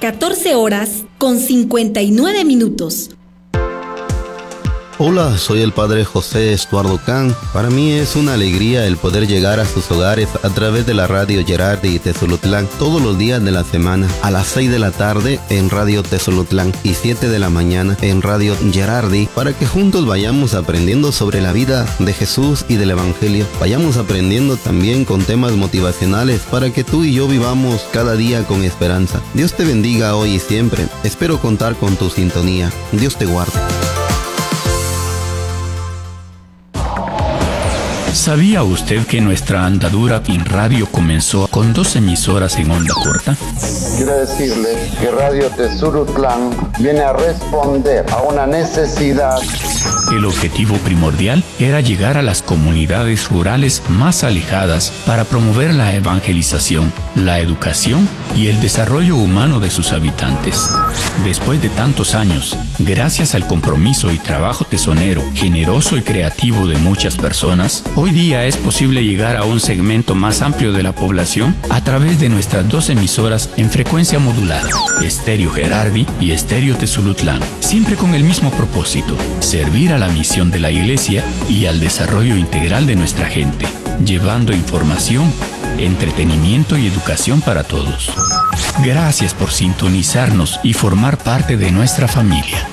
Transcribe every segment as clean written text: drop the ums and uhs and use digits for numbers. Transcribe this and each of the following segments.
14:59. Hola, soy el padre José Estuardo Can. Para mí es una alegría el poder llegar a sus hogares a través de la radio Gerardi Tezulutlán todos los días de la semana, a las 6 de la tarde en Radio Tezulutlán y 7 de la mañana en Radio Gerardi, para que juntos vayamos aprendiendo sobre la vida de Jesús y del Evangelio. Vayamos aprendiendo también con temas motivacionales para que tú y yo vivamos cada día con esperanza. Dios te bendiga hoy y siempre. Espero contar con tu sintonía. Dios te guarde. ¿Sabía usted que nuestra andadura en radio comenzó con 2 emisoras en onda corta? Quiero decirle que Radio Tezulutlán viene a responder a una necesidad. El objetivo primordial era llegar a las comunidades rurales más alejadas para promover la evangelización, la educación y el desarrollo humano de sus habitantes. Después de tantos años, gracias al compromiso y trabajo tesonero, generoso y creativo de muchas personas, hoy día es posible llegar a un segmento más amplio de la población a través de nuestras 2 emisoras en frecuencia modulada, Estéreo Gerardi y Estéreo Tezulutlán, siempre con el mismo propósito: servir a la misión de la Iglesia y al desarrollo integral de nuestra gente, llevando información, entretenimiento y educación para todos. Gracias por sintonizarnos y formar parte de nuestra familia.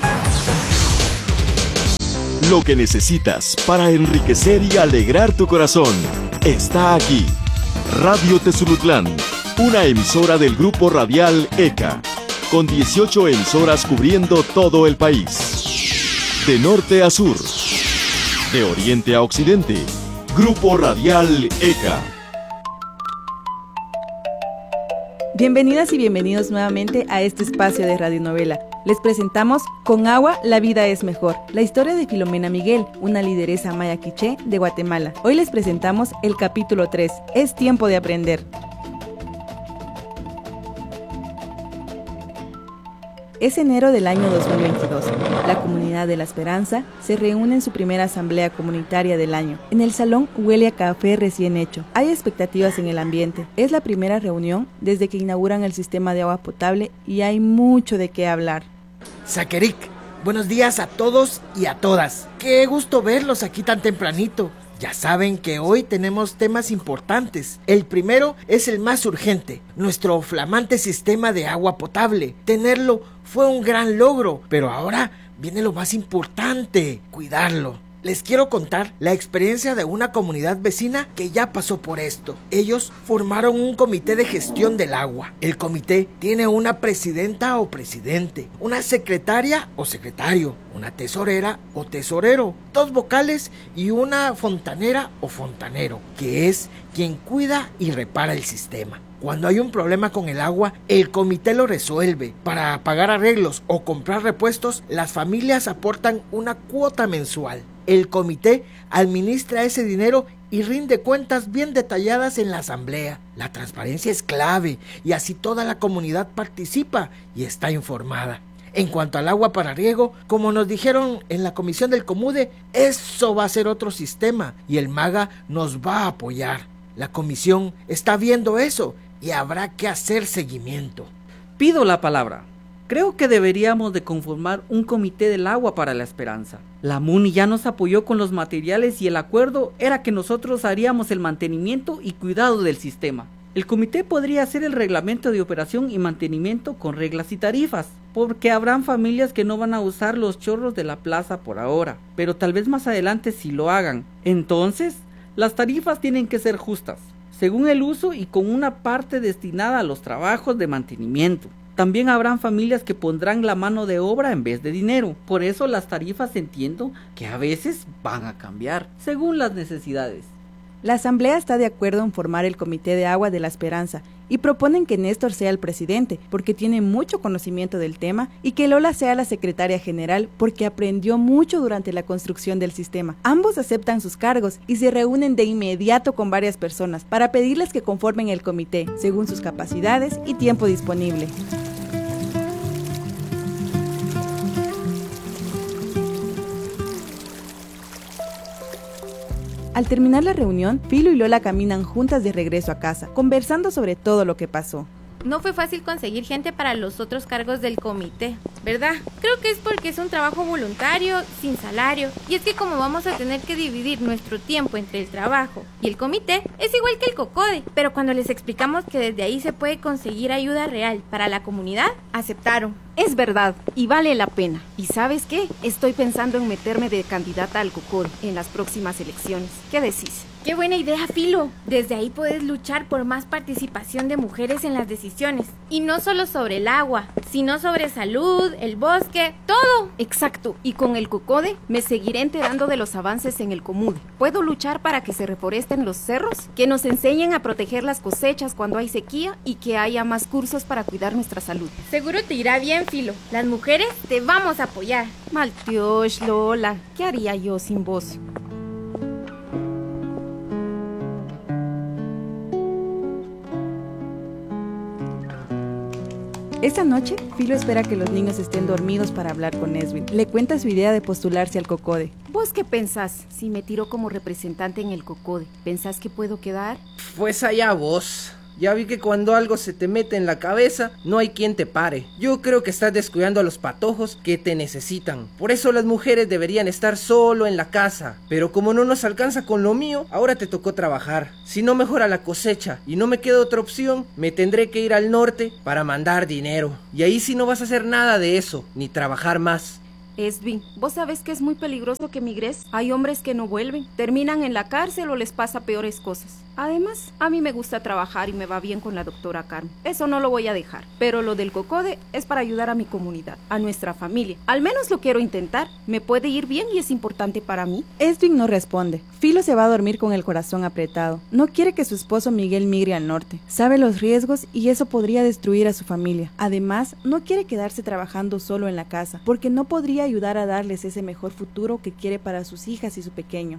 Lo que necesitas para enriquecer y alegrar tu corazón está aquí. Radio Tezulutlán, una emisora del grupo radial ECA, con 18 emisoras cubriendo todo el país. De norte a sur, de oriente a occidente, Grupo Radial ECA. Bienvenidas y bienvenidos nuevamente a este espacio de radionovela. Les presentamos Con agua la vida es mejor, la historia de Filomena Miguel, una lideresa maya quiché de Guatemala. Hoy les presentamos el capítulo 3, Es tiempo de aprender. Es enero del año 2022. La comunidad de La Esperanza se reúne en su primera asamblea comunitaria del año. En el salón huele a café recién hecho. Hay expectativas en el ambiente. Es la primera reunión desde que inauguran el sistema de agua potable y hay mucho de qué hablar. Saqueric, buenos días a todos y a todas. Qué gusto verlos aquí tan tempranito. Ya saben que hoy tenemos temas importantes. El primero es el más urgente, nuestro flamante sistema de agua potable. Tenerlo fue un gran logro, pero ahora viene lo más importante, cuidarlo. Les quiero contar la experiencia de una comunidad vecina que ya pasó por esto. Ellos formaron un comité de gestión del agua. El comité tiene una presidenta o presidente, una secretaria o secretario, una tesorera o tesorero, 2 vocales y una fontanera o fontanero, que es quien cuida y repara el sistema. Cuando hay un problema con el agua, el comité lo resuelve. Para pagar arreglos o comprar repuestos, las familias aportan una cuota mensual. El comité administra ese dinero y rinde cuentas bien detalladas en la asamblea. La transparencia es clave y así toda la comunidad participa y está informada. En cuanto al agua para riego, como nos dijeron en la comisión del Comude, eso va a ser otro sistema y el MAGA nos va a apoyar. La comisión está viendo eso y habrá que hacer seguimiento. Pido la palabra. Creo que deberíamos de conformar un comité del agua para La Esperanza. La MUNI ya nos apoyó con los materiales y el acuerdo era que nosotros haríamos el mantenimiento y cuidado del sistema. El comité podría hacer el reglamento de operación y mantenimiento con reglas y tarifas, porque habrán familias que no van a usar los chorros de la plaza por ahora, pero tal vez más adelante sí lo hagan. Entonces, las tarifas tienen que ser justas, según el uso y con una parte destinada a los trabajos de mantenimiento. También habrán familias que pondrán la mano de obra en vez de dinero. Por eso las tarifas entiendo que a veces van a cambiar, según las necesidades. La asamblea está de acuerdo en formar el comité de agua de La Esperanza y proponen que Néstor sea el presidente porque tiene mucho conocimiento del tema y que Lola sea la secretaria general porque aprendió mucho durante la construcción del sistema. Ambos aceptan sus cargos y se reúnen de inmediato con varias personas para pedirles que conformen el comité según sus capacidades y tiempo disponible. Al terminar la reunión, Filo y Lola caminan juntas de regreso a casa, conversando sobre todo lo que pasó. no fue fácil conseguir gente para los otros cargos del comité, ¿verdad? Creo que es porque es un trabajo voluntario, sin salario, y es que como vamos a tener que dividir nuestro tiempo entre el trabajo y el comité, es igual que el COCODE, pero cuando les explicamos que desde ahí se puede conseguir ayuda real para la comunidad, aceptaron. Es verdad, y vale la pena. ¿Y sabes qué? Estoy pensando en meterme de candidata al COCODE en las próximas elecciones. ¿Qué decís? ¡Qué buena idea, Filo! Desde ahí puedes luchar por más participación de mujeres en las decisiones. Y no solo sobre el agua, sino sobre salud, el bosque, todo. Exacto. Y con el COCODE me seguiré enterando de los avances en el COMUDE. Puedo luchar para que se reforesten los cerros, que nos enseñen a proteger las cosechas cuando hay sequía y que haya más cursos para cuidar nuestra salud. Seguro te irá bien, Filo. Las mujeres te vamos a apoyar. Maltiosh, Lola. ¿Qué haría yo sin vos? Esa noche, Filo espera que los niños estén dormidos para hablar con Eswin. Le cuenta su idea de postularse al COCODE. ¿Vos qué pensás si me tiro como representante en el COCODE? ¿Pensás que puedo quedar? Pues allá vos. Ya vi que cuando algo se te mete en la cabeza, no hay quien te pare. Yo creo que estás descuidando a los patojos que te necesitan. Por eso las mujeres deberían estar solo en la casa. Pero como no nos alcanza con lo mío, ahora te tocó trabajar. Si no mejora la cosecha y no me queda otra opción, me tendré que ir al norte para mandar dinero. Y ahí sí no vas a hacer nada de eso, ni trabajar más. Eswin, ¿vos sabés que es muy peligroso que migres? Hay hombres que no vuelven, terminan en la cárcel o les pasa peores cosas. Además, a mí me gusta trabajar y me va bien con la doctora Carmen. Eso no lo voy a dejar. Pero lo del COCODE es para ayudar a mi comunidad, a nuestra familia. Al menos lo quiero intentar. Me puede ir bien y es importante para mí. Eswin no responde. Filo se va a dormir con el corazón apretado. No quiere que su esposo Miguel migre al norte. Sabe los riesgos y eso podría destruir a su familia. Además, no quiere quedarse trabajando solo en la casa, porque no podría ayudar a darles ese mejor futuro que quiere para sus hijas y su pequeño.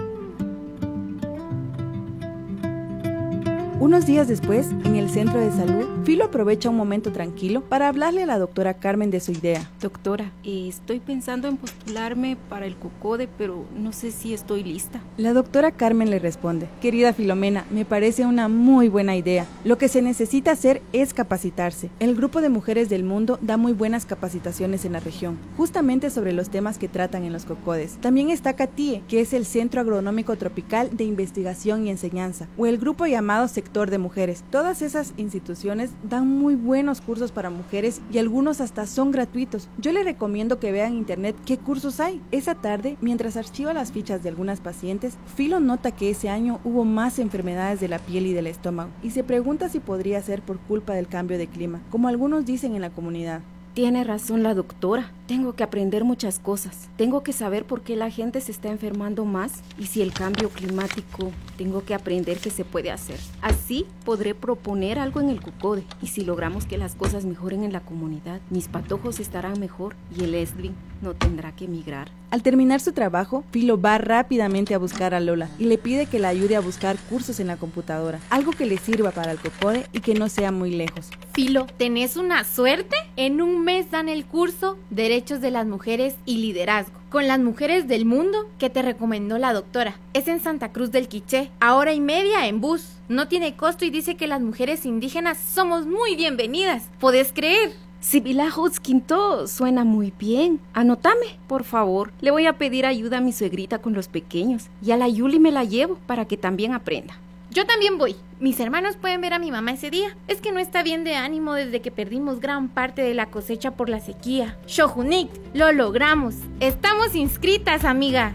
Unos días después, en el centro de salud, Filo aprovecha un momento tranquilo para hablarle a la doctora Carmen de su idea. Doctora, estoy pensando en postularme para el COCODE, pero no sé si estoy lista. La doctora Carmen le responde: querida Filomena, me parece una muy buena idea. Lo que se necesita hacer es capacitarse. El Grupo de Mujeres del Mundo da muy buenas capacitaciones en la región, justamente sobre los temas que tratan en los COCODES. También está CATIE, que es el Centro Agronómico Tropical de Investigación y Enseñanza, o el grupo llamado Sector de Mujeres. Todas esas instituciones dan muy buenos cursos para mujeres y algunos hasta son gratuitos. Yo le recomiendo que vea en internet qué cursos hay. Esa tarde, mientras archiva las fichas de algunas pacientes, Filo nota que ese año hubo más enfermedades de la piel y del estómago y se pregunta si podría ser por culpa del cambio de clima, como algunos dicen en la comunidad. Tiene razón la doctora. Tengo que aprender muchas cosas. Tengo que saber por qué la gente se está enfermando más y si el cambio climático, tengo que aprender qué se puede hacer. Así podré proponer algo en el COCODE y si logramos que las cosas mejoren en la comunidad, mis patojos estarán mejor y el Eswin no tendrá que emigrar. Al terminar su trabajo, Filo va rápidamente a buscar a Lola y le pide que la ayude a buscar cursos en la computadora, algo que le sirva para el COCODE y que no sea muy lejos. Filo, ¿tenés una suerte? En un mes dan el curso Derechos de las Mujeres y Liderazgo, con las mujeres del mundo que te recomendó la doctora. Es en Santa Cruz del Quiché, a hora y media en bus. No tiene costo y dice que las mujeres indígenas somos muy bienvenidas. ¿Podés creer? Sibila Quinto suena muy bien. Anótame, por favor. Le voy a pedir ayuda a mi suegrita con los pequeños y a la Yuli me la llevo para que también aprenda. Yo también voy. Mis hermanos pueden ver a mi mamá ese día. Es que no está bien de ánimo desde que perdimos gran parte de la cosecha por la sequía. Shojunik, lo logramos. Estamos inscritas, amiga.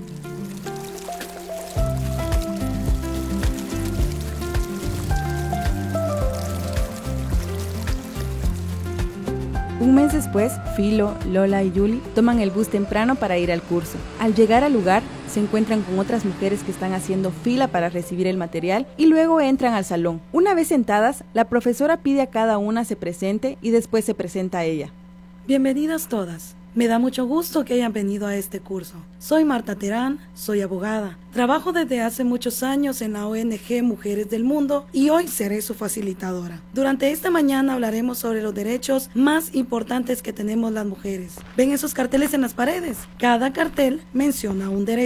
Un mes después, Filo, Lola y Yuli toman el bus temprano para ir al curso. Al llegar al lugar, se encuentran con otras mujeres que están haciendo fila para recibir el material y luego entran al salón. Una vez sentadas, la profesora pide a cada una se presente y después se presenta a ella. Bienvenidas todas. Me da mucho gusto que hayan venido a este curso. Soy Marta Terán, soy abogada. Trabajo desde hace muchos años en la ONG Mujeres del Mundo y hoy seré su facilitadora. Durante esta mañana hablaremos sobre los derechos más importantes que tenemos las mujeres. ¿Ven esos carteles en las paredes? Cada cartel menciona un derecho.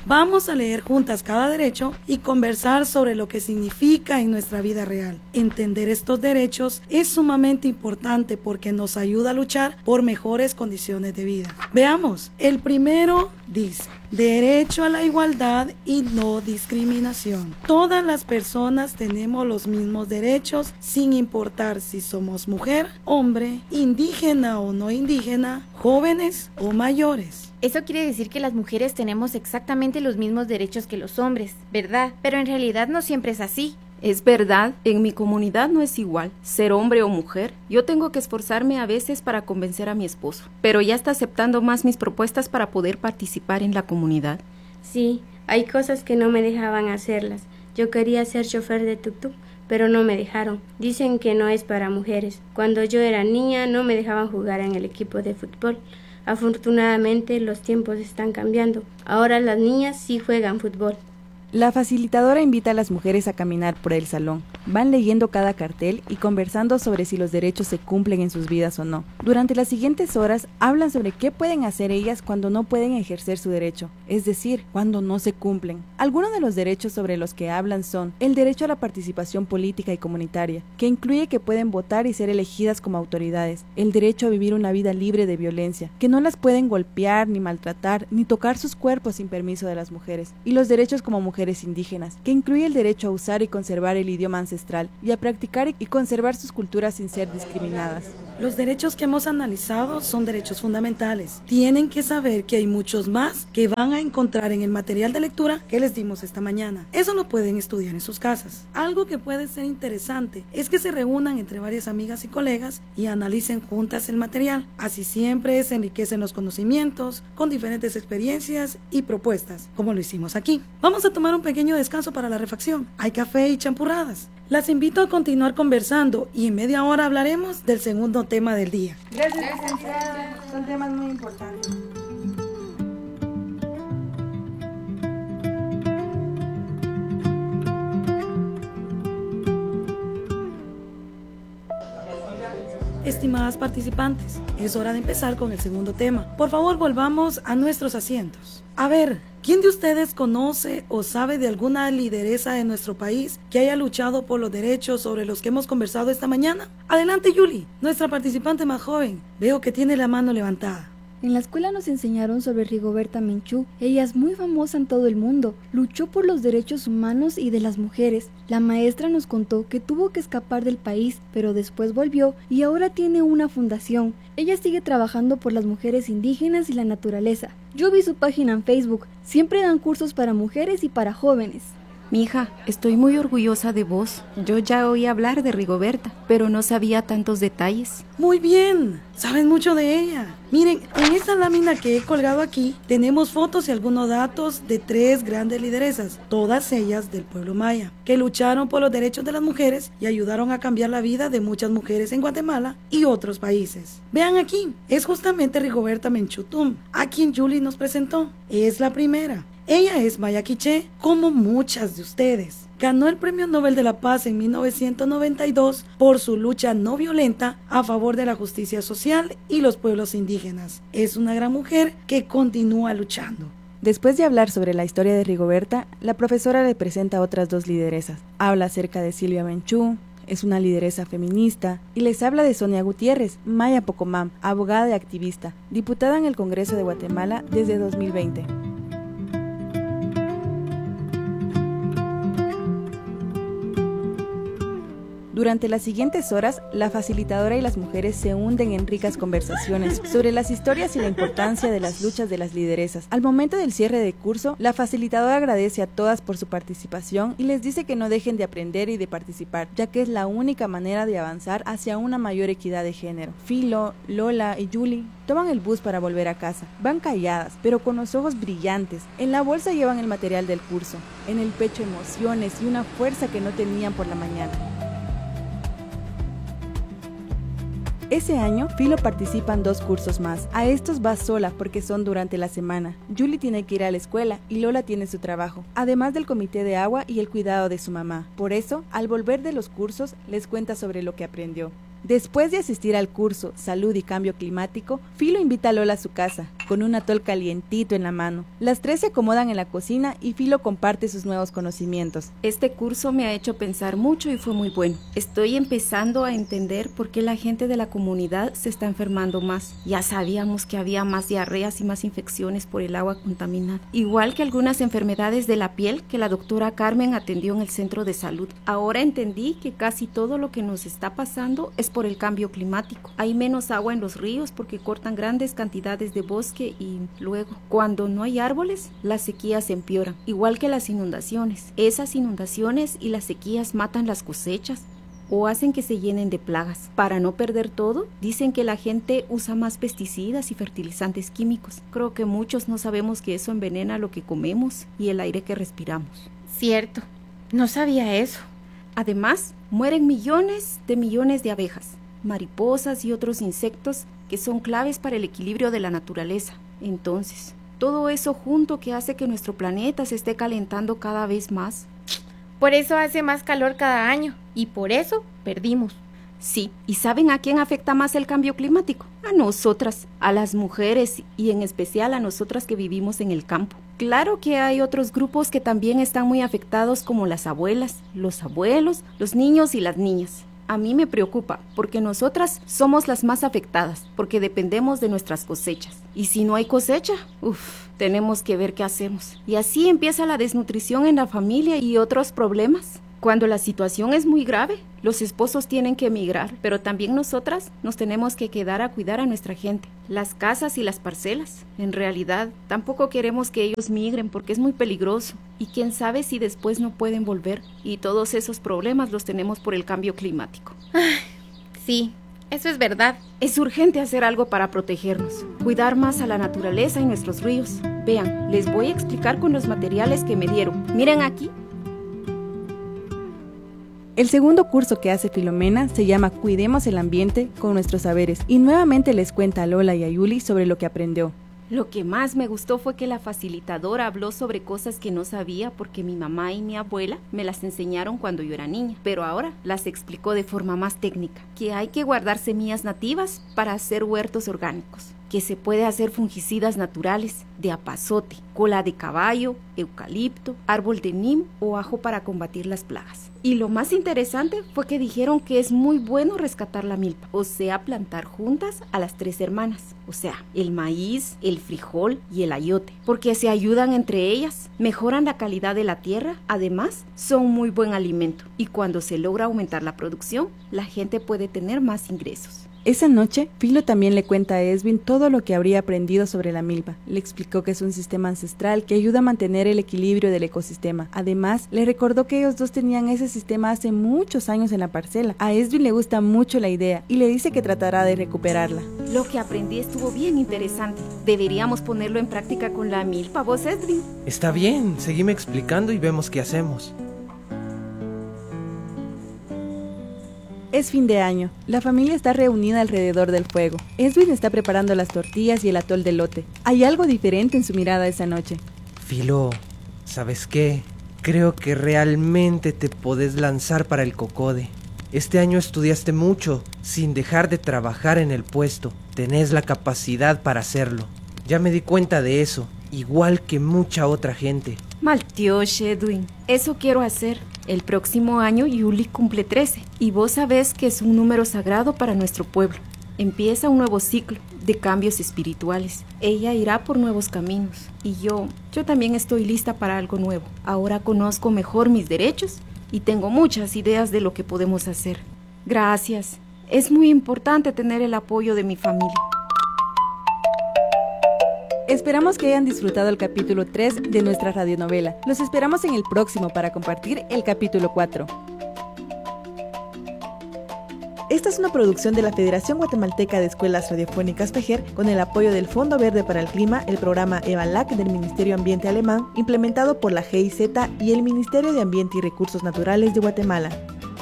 Vamos a leer juntas cada derecho y conversar sobre lo que significa en nuestra vida real. Entender estos derechos es sumamente importante porque nos ayuda a luchar por mejores condiciones de vida. Veamos, el primero dice: derecho a la igualdad y no discriminación. Todas las personas tenemos los mismos derechos sin importar si somos mujer, hombre, indígena o no indígena, jóvenes o mayores. Eso quiere decir que las mujeres tenemos exactamente los mismos derechos que los hombres, ¿verdad? Pero en realidad no siempre es así. Es verdad, en mi comunidad no es igual, ser hombre o mujer. Yo tengo que esforzarme a veces para convencer a mi esposo, pero ya está aceptando más mis propuestas para poder participar en la comunidad. Sí, hay cosas que no me dejaban hacerlas. Yo quería ser chofer de tuk-tuk, pero no me dejaron. Dicen que no es para mujeres. Cuando yo era niña no me dejaban jugar en el equipo de fútbol. Afortunadamente los tiempos están cambiando. Ahora las niñas sí juegan fútbol. La facilitadora invita a las mujeres a caminar por el salón. Van leyendo cada cartel y conversando sobre si los derechos se cumplen en sus vidas o no. Durante las siguientes horas hablan sobre qué pueden hacer ellas cuando no pueden ejercer su derecho, es decir, cuando no se cumplen. Algunos de los derechos sobre los que hablan son el derecho a la participación política y comunitaria, que incluye que pueden votar y ser elegidas como autoridades, el derecho a vivir una vida libre de violencia, que no las pueden golpear, ni maltratar, ni tocar sus cuerpos sin permiso de las mujeres, y los derechos como mujeres indígenas, que incluye el derecho a usar y conservar el idioma ancestral y a practicar y conservar sus culturas sin ser discriminadas. Los derechos que hemos analizado son derechos fundamentales. Tienen que saber que hay muchos más que van a encontrar en el material de lectura que les dimos esta mañana. Eso lo pueden estudiar en sus casas. Algo que puede ser interesante es que se reúnan entre varias amigas y colegas y analicen juntas el material. Así siempre se enriquecen los conocimientos con diferentes experiencias y propuestas, como lo hicimos aquí. Vamos a tomar un pequeño descanso para la refacción. Hay café y champurradas. Las invito a continuar conversando y en media hora hablaremos del segundo tema del día. Gracias, licenciada. Son temas muy importantes. Estimadas participantes, es hora de empezar con el segundo tema. Por favor, volvamos a nuestros asientos. A ver, ¿quién de ustedes conoce o sabe de alguna lideresa de nuestro país que haya luchado por los derechos sobre los que hemos conversado esta mañana? Adelante, Yuli, nuestra participante más joven. Veo que tiene la mano levantada. En la escuela nos enseñaron sobre Rigoberta Menchú. Ella es muy famosa en todo el mundo. Luchó por los derechos humanos y de las mujeres. La maestra nos contó que tuvo que escapar del país, pero después volvió y ahora tiene una fundación. Ella sigue trabajando por las mujeres indígenas y la naturaleza. Yo vi su página en Facebook. Siempre dan cursos para mujeres y para jóvenes. Mija, estoy muy orgullosa de vos. Yo ya oí hablar de Rigoberta, pero no sabía tantos detalles. Muy bien, saben mucho de ella. Miren, en esta lámina que he colgado aquí, tenemos fotos y algunos datos de 3 grandes lideresas, todas ellas del pueblo maya, que lucharon por los derechos de las mujeres y ayudaron a cambiar la vida de muchas mujeres en Guatemala y otros países. Vean aquí, es justamente Rigoberta Menchú Tum, a quien Yuli nos presentó. Es la primera. Ella es maya quiché, como muchas de ustedes. Ganó el Premio Nobel de la Paz en 1992 por su lucha no violenta a favor de la justicia social y los pueblos indígenas. Es una gran mujer que continúa luchando. Después de hablar sobre la historia de Rigoberta, la profesora le presenta a otras 2 lideresas. Habla acerca de Silvia Menchú, es una lideresa feminista, y les habla de Sonia Gutiérrez, maya Pocomam, abogada y activista, diputada en el Congreso de Guatemala desde 2020. Durante las siguientes horas, la facilitadora y las mujeres se hunden en ricas conversaciones sobre las historias y la importancia de las luchas de las lideresas. Al momento del cierre de curso, la facilitadora agradece a todas por su participación y les dice que no dejen de aprender y de participar, ya que es la única manera de avanzar hacia una mayor equidad de género. Filo, Lola y Yuli toman el bus para volver a casa. Van calladas, pero con los ojos brillantes. En la bolsa llevan el material del curso, en el pecho emociones y una fuerza que no tenían por la mañana. Ese año, Filo participa en 2 cursos más. A estos va sola porque son durante la semana. Yuli tiene que ir a la escuela y Lola tiene su trabajo, además del comité de agua y el cuidado de su mamá. Por eso, al volver de los cursos, les cuenta sobre lo que aprendió. Después de asistir al curso Salud y Cambio Climático, Filo invita a Lola a su casa. con un atol calientito en la mano. Las tres se acomodan en la cocina y Filo comparte sus nuevos conocimientos. Este curso me ha hecho pensar mucho y fue muy bueno. Estoy empezando a entender por qué la gente de la comunidad se está enfermando más. Ya sabíamos que había más diarreas y más infecciones por el agua contaminada. Igual que algunas enfermedades de la piel que la doctora Carmen atendió en el centro de salud. Ahora entendí que casi todo lo que nos está pasando es por el cambio climático. Hay menos agua en los ríos porque cortan grandes cantidades de bosque y luego, cuando no hay árboles, las sequías empeoran. Igual que las inundaciones. Esas inundaciones y las sequías matan las cosechas o hacen que se llenen de plagas. Para no perder todo, dicen que la gente usa más pesticidas y fertilizantes químicos. Creo que muchos no sabemos que eso envenena lo que comemos y el aire que respiramos. Cierto, no sabía eso. Además, mueren millones de abejas, mariposas y otros insectos que son claves para el equilibrio de la naturaleza. Entonces, todo eso junto que hace que nuestro planeta se esté calentando cada vez más. Por eso hace más calor cada año y por eso perdimos. Sí, ¿y saben a quién afecta más el cambio climático? A nosotras, a las mujeres y en especial a nosotras que vivimos en el campo. Claro que hay otros grupos que también están muy afectados como las abuelas, los abuelos, los niños y las niñas. A mí me preocupa porque nosotras somos las más afectadas porque dependemos de nuestras cosechas. Y si no hay cosecha, tenemos que ver qué hacemos. Y así empieza la desnutrición en la familia y otros problemas. Cuando la situación es muy grave, los esposos tienen que emigrar, pero también nosotras nos tenemos que quedar a cuidar a nuestra gente. Las casas y las parcelas. En realidad, tampoco queremos que ellos migren porque es muy peligroso. Y quién sabe si después no pueden volver. Y todos esos problemas los tenemos por el cambio climático. Sí, eso es verdad. Es urgente hacer algo para protegernos, cuidar más a la naturaleza y nuestros ríos. Vean, les voy a explicar con los materiales que me dieron. Miren aquí. El segundo curso que hace Filomena se llama Cuidemos el ambiente con nuestros saberes y nuevamente les cuenta a Lola y a Yuli sobre lo que aprendió. Lo que más me gustó fue que la facilitadora habló sobre cosas que no sabía porque mi mamá y mi abuela me las enseñaron cuando yo era niña, pero ahora las explicó de forma más técnica, que hay que guardar semillas nativas para hacer huertos orgánicos, que se puede hacer fungicidas naturales de apazote, cola de caballo, eucalipto, árbol de nim o ajo para combatir las plagas. Y lo más interesante fue que dijeron que es muy bueno rescatar la milpa, o sea, plantar juntas a las 3 hermanas, o sea, el maíz, el frijol y el ayote, porque se ayudan entre ellas, mejoran la calidad de la tierra, además son muy buen alimento y cuando se logra aumentar la producción, la gente puede tener más ingresos. Esa noche, Filo también le cuenta a Esvin todo lo que habría aprendido sobre la milpa. Le explicó que es un sistema ancestral que ayuda a mantener el equilibrio del ecosistema. Además, le recordó que ellos dos tenían ese sistema hace muchos años en la parcela. A Esvin le gusta mucho la idea y le dice que tratará de recuperarla. Lo que aprendí estuvo bien interesante. Deberíamos ponerlo en práctica con la milpa, ¿vos, Esvin? Está bien, seguime explicando y vemos qué hacemos. Es fin de año. La familia está reunida alrededor del fuego. Esvin está preparando las tortillas y el atol de elote. Hay algo diferente en su mirada esa noche. Filo, ¿sabes qué? Creo que realmente te podés lanzar para el cocode. Este año estudiaste mucho, sin dejar de trabajar en el puesto. Tenés la capacidad para hacerlo. Ya me di cuenta de eso, igual que mucha otra gente. Maltioche, Edwin. Eso quiero hacer. El próximo año Yuli cumple 13 y vos sabés que es un número sagrado para nuestro pueblo. Empieza un nuevo ciclo de cambios espirituales. Ella irá por nuevos caminos y yo también estoy lista para algo nuevo. Ahora conozco mejor mis derechos y tengo muchas ideas de lo que podemos hacer. Gracias. Es muy importante tener el apoyo de mi familia. Esperamos que hayan disfrutado el capítulo 3 de nuestra radionovela. Los esperamos en el próximo para compartir el capítulo 4. Esta es una producción de la Federación Guatemalteca de Escuelas Radiofónicas FEGER con el apoyo del Fondo Verde para el Clima, el programa EVALAC del Ministerio Ambiente Alemán, implementado por la GIZ y el Ministerio de Ambiente y Recursos Naturales de Guatemala.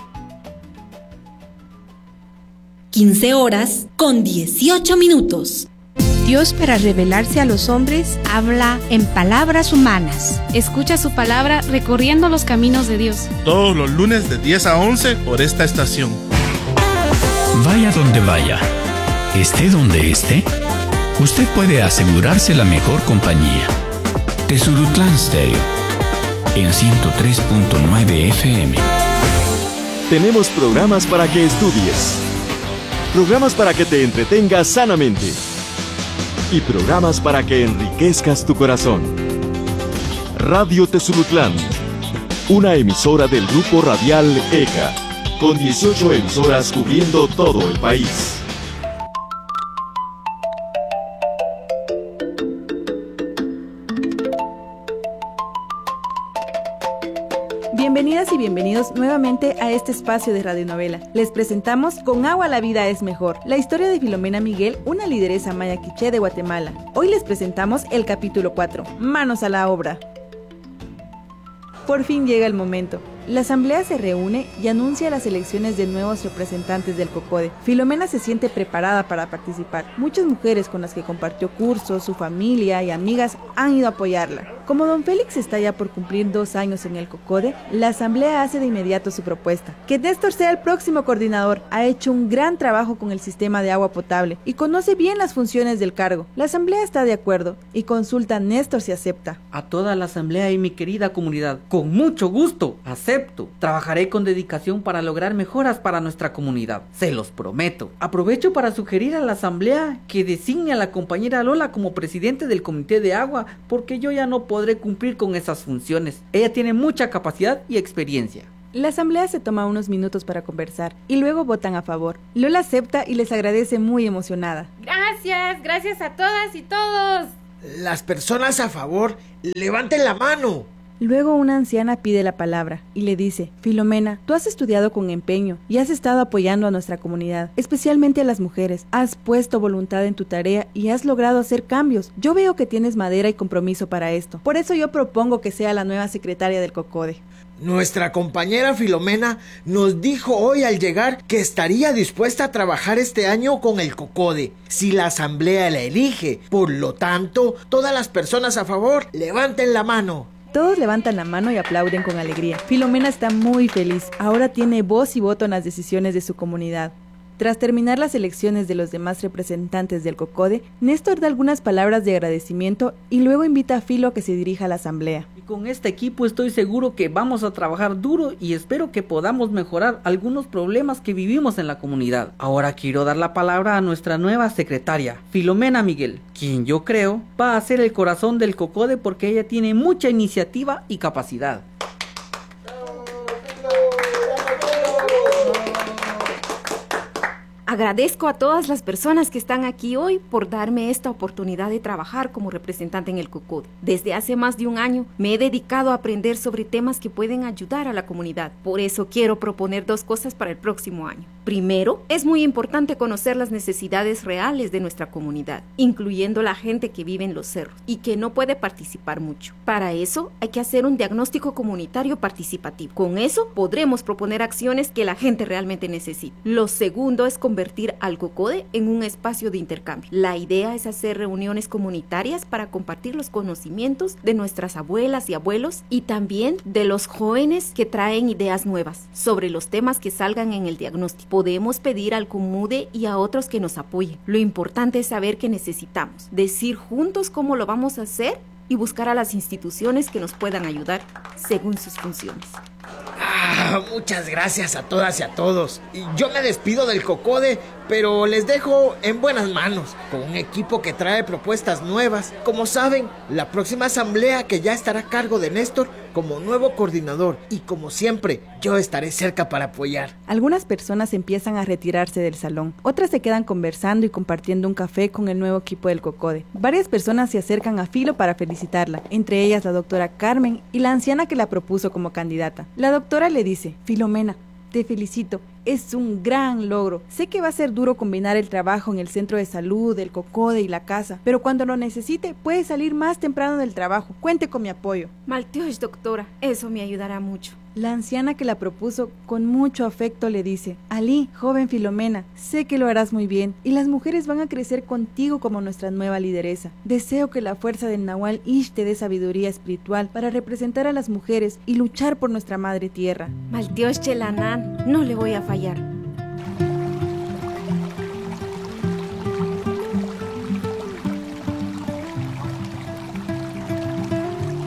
15 horas con 18 minutos. Dios, para revelarse a los hombres, habla en palabras humanas. Escucha su palabra recorriendo los caminos de Dios. Todos los lunes de 10 a 11 por esta estación. Vaya donde vaya, esté donde esté, usted puede asegurarse la mejor compañía. Tezurutlán Stereo, en 103.9 FM. Tenemos programas para que estudies, programas para que te entretengas sanamente y programas para que enriquezcas tu corazón. Radio Tezurutlán, una emisora del Grupo Radial ECA, con 18 emisoras cubriendo todo el país. Bienvenidas y bienvenidos nuevamente a este espacio de radionovela. Les presentamos Con agua la vida es mejor, la historia de Filomena Miguel, una lideresa maya quiché de Guatemala. Hoy les presentamos el capítulo 4, Manos a la obra. Por fin llega el momento. La asamblea se reúne y anuncia las elecciones de nuevos representantes del COCODE. Filomena se siente preparada para participar. Muchas mujeres con las que compartió cursos, su familia y amigas han ido a apoyarla. Como don Félix está ya por cumplir 2 años en el COCODE, la asamblea hace de inmediato su propuesta. Que Néstor sea el próximo coordinador. Ha hecho un gran trabajo con el sistema de agua potable y conoce bien las funciones del cargo. La asamblea está de acuerdo y consulta a Néstor si acepta. A toda la asamblea y mi querida comunidad, con mucho gusto, acepto. Trabajaré con dedicación para lograr mejoras para nuestra comunidad, se los prometo. Aprovecho para sugerir a la asamblea que designe a la compañera Lola como presidente del comité de agua, porque yo ya no podré cumplir con esas funciones. Ella tiene mucha capacidad y experiencia. La asamblea se toma unos minutos para conversar y luego votan a favor. Lola acepta y les agradece muy emocionada. Gracias a todas y todos. Las personas a favor, levanten la mano. Luego una anciana pide la palabra y le dice: Filomena, tú has estudiado con empeño y has estado apoyando a nuestra comunidad, especialmente a las mujeres. Has puesto voluntad en tu tarea y has logrado hacer cambios. Yo veo que tienes madera y compromiso para esto. Por eso yo propongo que sea la nueva secretaria del COCODE. Nuestra compañera Filomena nos dijo hoy al llegar que estaría dispuesta a trabajar este año con el COCODE, si la asamblea la elige. Por lo tanto, todas las personas a favor, levanten la mano. Todos levantan la mano y aplauden con alegría. Filomena está muy feliz. Ahora tiene voz y voto en las decisiones de su comunidad. Tras terminar las elecciones de los demás representantes del COCODE, Néstor da algunas palabras de agradecimiento y luego invita a Filo a que se dirija a la asamblea. Y con este equipo estoy seguro que vamos a trabajar duro y espero que podamos mejorar algunos problemas que vivimos en la comunidad. Ahora quiero dar la palabra a nuestra nueva secretaria, Filomena Miguel, quien yo creo va a ser el corazón del COCODE porque ella tiene mucha iniciativa y capacidad. Agradezco a todas las personas que están aquí hoy por darme esta oportunidad de trabajar como representante en el COCODE. Desde hace más de 1 año me he dedicado a aprender sobre temas que pueden ayudar a la comunidad. Por eso quiero proponer 2 cosas para el próximo año. Primero, es muy importante conocer las necesidades reales de nuestra comunidad, incluyendo la gente que vive en los cerros y que no puede participar mucho. Para eso hay que hacer un diagnóstico comunitario participativo. Con eso podremos proponer acciones que la gente realmente necesita. Lo segundo es convertir al COCODE en un espacio de intercambio. La idea es hacer reuniones comunitarias para compartir los conocimientos de nuestras abuelas y abuelos y también de los jóvenes que traen ideas nuevas sobre los temas que salgan en el diagnóstico. Podemos pedir al COMUDE y a otros que nos apoyen. Lo importante es saber qué necesitamos, decir juntos cómo lo vamos a hacer y buscar a las instituciones que nos puedan ayudar según sus funciones. Muchas gracias a todas y a todos. Yo me despido del COCODE, pero les dejo en buenas manos, con un equipo que trae propuestas nuevas. Como saben, la próxima asamblea que ya estará a cargo de Néstor como nuevo coordinador, y como siempre, yo estaré cerca para apoyar. Algunas personas empiezan a retirarse del salón, otras se quedan conversando y compartiendo un café con el nuevo equipo del COCODE. Varias personas se acercan a Filo para felicitarla, entre ellas la doctora Carmen y la anciana que la propuso como candidata. La doctora le dice: Filomena, te felicito, es un gran logro. Sé que va a ser duro combinar el trabajo en el centro de salud, el COCODE y la casa, pero cuando lo necesite puede salir más temprano del trabajo. Cuente con mi apoyo. Malteosh, doctora, eso me ayudará mucho. La anciana que la propuso con mucho afecto le dice: Alí, joven Filomena, sé que lo harás muy bien y las mujeres van a crecer contigo como nuestra nueva lideresa. Deseo que la fuerza del Nahual Ish te dé sabiduría espiritual para representar a las mujeres y luchar por nuestra madre tierra. Malteosh Chelanán, no le voy a fallar.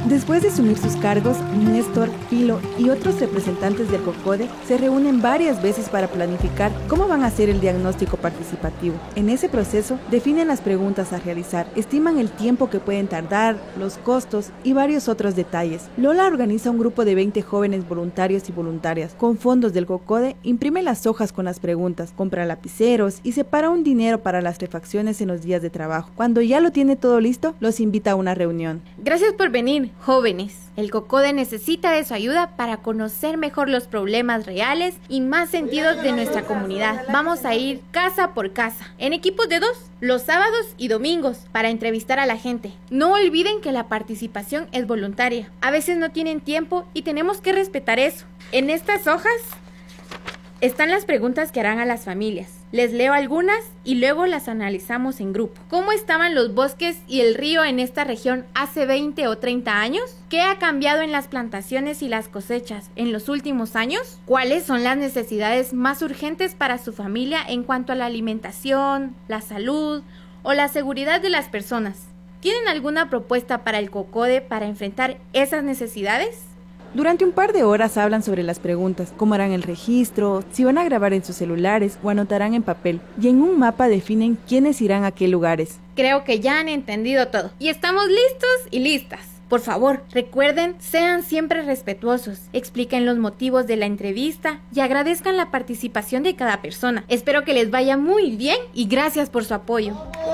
Después de asumir sus cargos, Néstor, Filo y otros representantes del COCODE se reúnen varias veces para planificar cómo van a hacer el diagnóstico participativo. En ese proceso, definen las preguntas a realizar, estiman el tiempo que pueden tardar, los costos y varios otros detalles. Lola organiza un grupo de 20 jóvenes voluntarios y voluntarias. Con fondos del COCODE, imprime las hojas con las preguntas, compra lapiceros y separa un dinero para las refacciones en los días de trabajo. Cuando ya lo tiene todo listo, los invita a una reunión. Gracias por venir, jóvenes. El COCODE necesita de su ayuda para conocer mejor los problemas reales y más sentidos de nuestra comunidad. Vamos a ir casa por casa, en equipos de 2, los sábados y domingos, para entrevistar a la gente. No olviden que la participación es voluntaria. A veces no tienen tiempo y tenemos que respetar eso. En estas hojas están las preguntas que harán a las familias. Les leo algunas y luego las analizamos en grupo. ¿Cómo estaban los bosques y el río en esta región hace 20 o 30 años? ¿Qué ha cambiado en las plantaciones y las cosechas en los últimos años? ¿Cuáles son las necesidades más urgentes para su familia en cuanto a la alimentación, la salud o la seguridad de las personas? ¿Tienen alguna propuesta para el COCODE para enfrentar esas necesidades? Durante un par de horas hablan sobre las preguntas, cómo harán el registro, si van a grabar en sus celulares o anotarán en papel, y en un mapa definen quiénes irán a qué lugares. Creo que ya han entendido todo y estamos listos y listas. Por favor, recuerden, sean siempre respetuosos, expliquen los motivos de la entrevista y agradezcan la participación de cada persona. Espero que les vaya muy bien y gracias por su apoyo.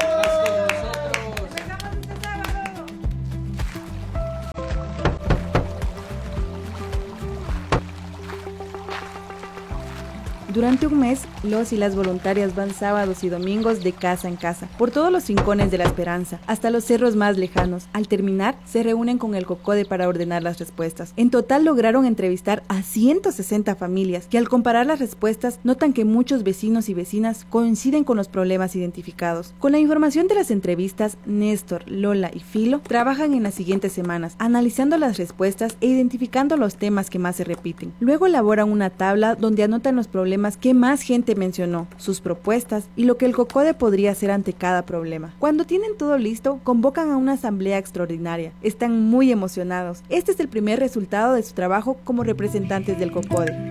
Durante un mes, los y las voluntarias van sábados y domingos de casa en casa, por todos los rincones de La Esperanza, hasta los cerros más lejanos. Al terminar, se reúnen con el COCODE para ordenar las respuestas. En total lograron entrevistar a 160 familias, que al comparar las respuestas, notan que muchos vecinos y vecinas coinciden con los problemas identificados. Con la información de las entrevistas, Néstor, Lola y Filo trabajan en las siguientes semanas, analizando las respuestas e identificando los temas que más se repiten. Luego elaboran una tabla donde anotan los problemas que más gente mencionó, sus propuestas y lo que el COCODE podría hacer ante cada problema. Cuando tienen todo listo, convocan a una asamblea extraordinaria. Están muy emocionados. Este es el primer resultado de su trabajo como representantes del COCODE.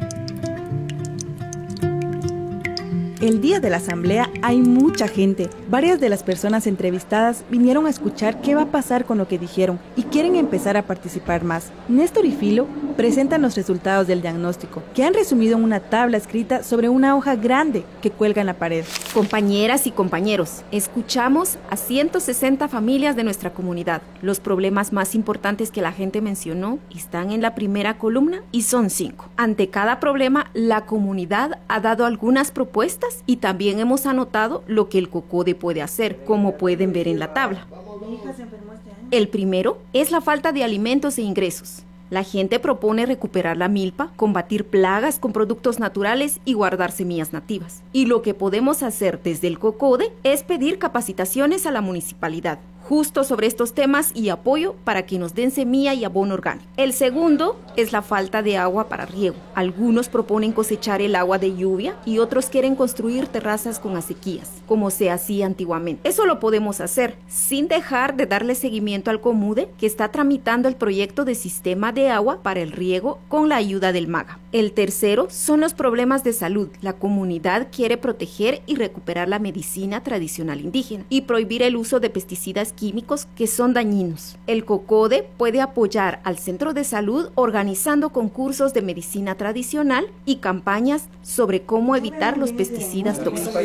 El día de la asamblea hay mucha gente. Varias de las personas entrevistadas vinieron a escuchar qué va a pasar con lo que dijeron y quieren empezar a participar más. Néstor y Filo presentan los resultados del diagnóstico, que han resumido en una tabla escrita sobre una hoja grande que cuelga en la pared. Compañeras y compañeros, escuchamos a 160 familias de nuestra comunidad. Los problemas más importantes que la gente mencionó están en la primera columna y son 5. Ante cada problema, la comunidad ha dado algunas propuestas y también hemos anotado lo que el COCODE puede hacer, como pueden ver en la tabla. El primero es la falta de alimentos e ingresos. La gente propone recuperar la milpa, combatir plagas con productos naturales y guardar semillas nativas. Y lo que podemos hacer desde el COCODE es pedir capacitaciones a la municipalidad, justo sobre estos temas y apoyo para que nos den semilla y abono orgánico. El segundo es la falta de agua para riego. Algunos proponen cosechar el agua de lluvia y otros quieren construir terrazas con acequias, como se hacía antiguamente. Eso lo podemos hacer sin dejar de darle seguimiento al COMUDE, que está tramitando el proyecto de sistema de agua para el riego con la ayuda del MAGA. El tercero son los problemas de salud. La comunidad quiere proteger y recuperar la medicina tradicional indígena y prohibir el uso de pesticidas químicos que son dañinos. El COCODE puede apoyar al centro de salud organizando concursos de medicina tradicional y campañas sobre cómo evitar los pesticidas tóxicos.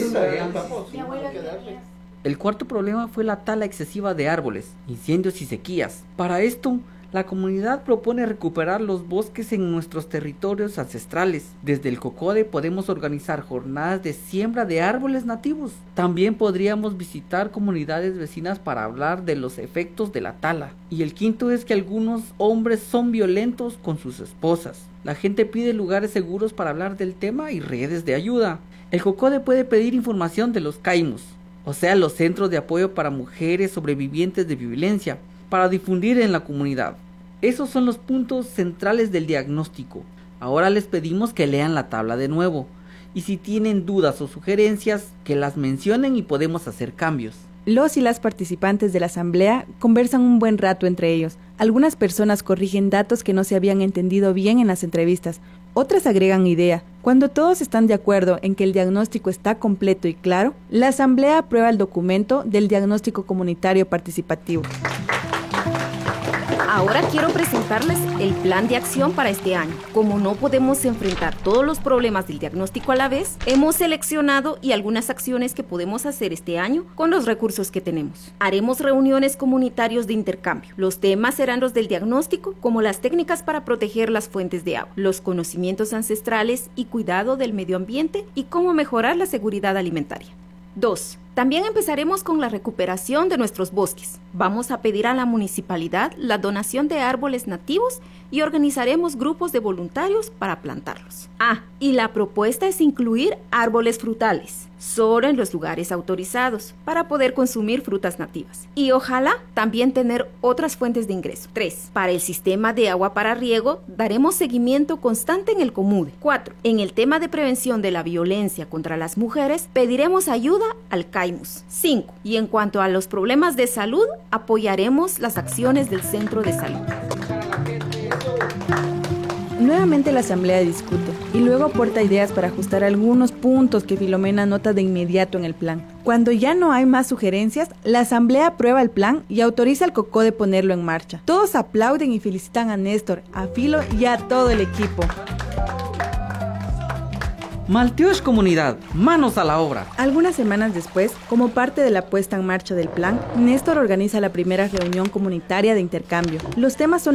El cuarto problema fue la tala excesiva de árboles, incendios y sequías. Para esto, la comunidad propone recuperar los bosques en nuestros territorios ancestrales. Desde el COCODE podemos organizar jornadas de siembra de árboles nativos. También podríamos visitar comunidades vecinas para hablar de los efectos de la tala. Y el quinto es que algunos hombres son violentos con sus esposas. La gente pide lugares seguros para hablar del tema y redes de ayuda. El COCODE puede pedir información de los CAIMUS, o sea, los centros de apoyo para mujeres sobrevivientes de violencia, para difundir en la comunidad. Esos son los puntos centrales del diagnóstico. Ahora les pedimos que lean la tabla de nuevo y si tienen dudas o sugerencias que las mencionen y podemos hacer cambios. Los y las participantes de la asamblea conversan un buen rato entre ellos. Algunas personas corrigen datos que no se habían entendido bien en las entrevistas. Otras agregan idea. Cuando todos están de acuerdo en que el diagnóstico está completo y claro, la asamblea aprueba el documento del diagnóstico comunitario participativo. Ahora quiero presentarles el plan de acción para este año. Como no podemos enfrentar todos los problemas del diagnóstico a la vez, hemos seleccionado y algunas acciones que podemos hacer este año con los recursos que tenemos. Haremos reuniones comunitarios de intercambio. Los temas serán los del diagnóstico, como las técnicas para proteger las fuentes de agua, los conocimientos ancestrales y cuidado del medio ambiente y cómo mejorar la seguridad alimentaria. 2. También empezaremos con la recuperación de nuestros bosques. Vamos a pedir a la municipalidad la donación de árboles nativos y organizaremos grupos de voluntarios para plantarlos. Y la propuesta es incluir árboles frutales, solo en los lugares autorizados, para poder consumir frutas nativas. Y ojalá también tener otras fuentes de ingreso. 3. Para el sistema de agua para riego, daremos seguimiento constante en el COMUDE. 4. En el tema de prevención de la violencia contra las mujeres, pediremos ayuda al CAIMUS. 5. Y en cuanto a los problemas de salud, apoyaremos las acciones del Centro de Salud. Nuevamente la asamblea discute y luego aporta ideas para ajustar algunos puntos que Filomena nota de inmediato en el plan. Cuando ya no hay más sugerencias, la asamblea aprueba el plan y autoriza al COCO de ponerlo en marcha. Todos aplauden y felicitan a Néstor, a Filo y a todo el equipo. Maltiosh comunidad, manos a la obra. Algunas semanas después, como parte de la puesta en marcha del plan, Néstor organiza la primera reunión comunitaria de intercambio. Los temas son